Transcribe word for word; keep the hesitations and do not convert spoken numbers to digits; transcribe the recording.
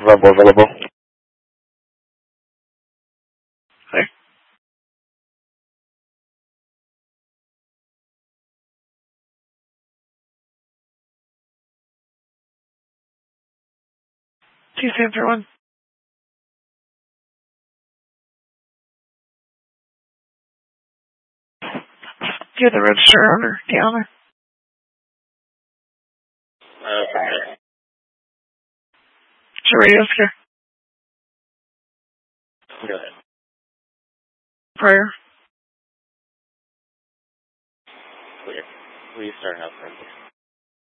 level available. Hi. T C M for one. You're the register owner, the owner. Okay. It's your radio scare. Good. Prior. Clear. Will you start out first?